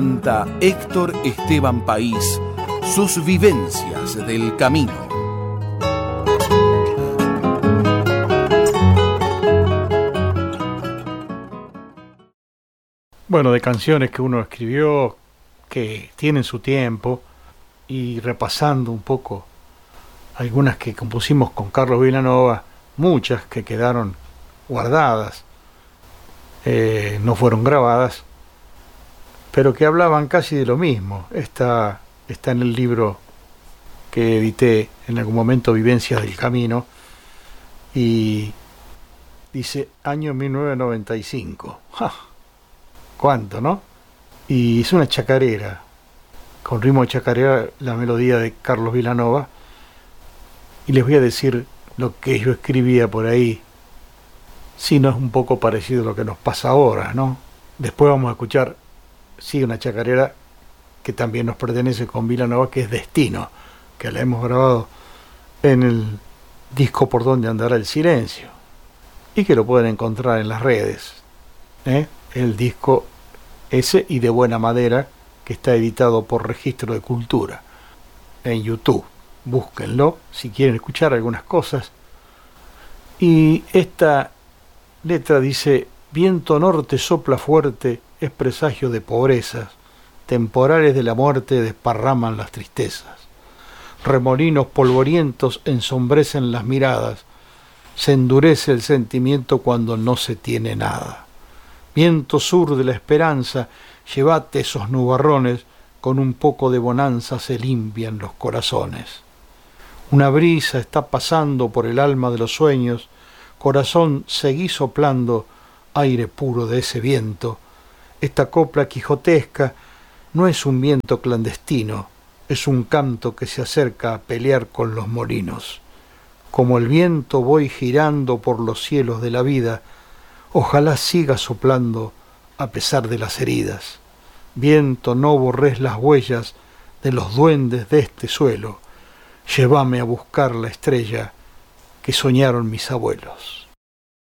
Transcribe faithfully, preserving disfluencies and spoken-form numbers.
Canta Héctor Esteban País, sus vivencias del camino. Bueno, de canciones que uno escribió, que tienen su tiempo, y repasando un poco algunas que compusimos con Carlos Vilanova, muchas que quedaron guardadas, eh, no fueron grabadas, pero que hablaban casi de lo mismo. Esta está en el libro que edité en algún momento, Vivencias del Camino, y dice año mil novecientos noventa y cinco. ¡Ja! ¿Cuánto, no? Y es una chacarera, con ritmo de chacarera, la melodía de Carlos Vilanova, y les voy a decir lo que yo escribía por ahí, si no es un poco parecido a lo que nos pasa ahora, ¿no? Después vamos a escuchar, sí, una chacarera que también nos pertenece con Vilanova, que es Destino, que la hemos grabado en el disco Por Donde Andará el Silencio, y que lo pueden encontrar en las redes, ¿eh? El disco ese y De Buena Madera, que está editado por Registro de Cultura en YouTube. Búsquenlo si quieren escuchar algunas cosas. Y esta letra dice: viento norte sopla fuerte, es presagio de pobrezas, temporales de la muerte desparraman las tristezas, remolinos polvorientos ensombrecen las miradas, se endurece el sentimiento cuando no se tiene nada. Viento sur de la esperanza, llevate esos nubarrones, con un poco de bonanza se limpian los corazones. Una brisa está pasando por el alma de los sueños, corazón seguí soplando, aire puro de ese viento. Esta copla quijotesca no es un viento clandestino, es un canto que se acerca a pelear con los molinos. Como el viento voy girando por los cielos de la vida, ojalá siga soplando a pesar de las heridas. Viento, no borres las huellas de los duendes de este suelo, llévame a buscar la estrella que soñaron mis abuelos.